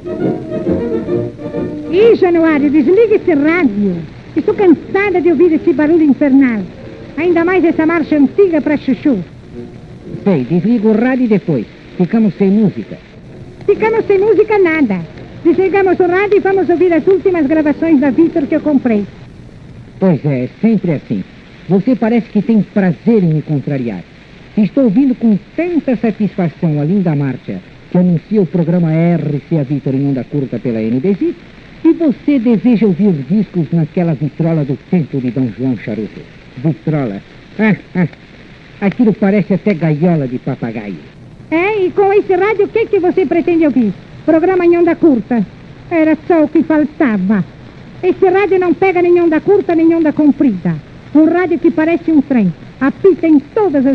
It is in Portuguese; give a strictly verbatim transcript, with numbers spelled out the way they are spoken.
Ih, Januário, desliga esse rádio. Estou cansada de ouvir esse barulho infernal. Ainda mais essa marcha antiga para chuchu. Sei, desliga o rádio e depois. Ficamos sem música. Ficamos sem música nada. Desligamos o rádio e vamos ouvir as últimas gravações da Victor que eu comprei. Pois é, sempre assim. Você parece que tem prazer em me contrariar. Estou ouvindo com tanta satisfação a linda marcha que anuncia o programa R C A Victor em onda curta pela N B Z, e você deseja ouvir os discos naquela vitrola do templo de Dom João Charuto. Vitrola. Ah, ah. Aquilo parece até gaiola de papagaio. É, e com esse rádio o que, que você pretende ouvir? Programa em onda curta. Era só o que faltava. Esse rádio não pega nem onda curta nem onda comprida. Um rádio que parece um trem. Apita em todas as